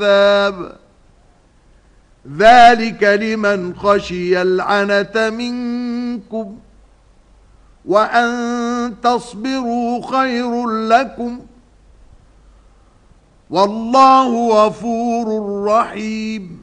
العذاب ذلك لمن خشي العنة منكم وأن تصبروا خير لكم والله غفور رحيم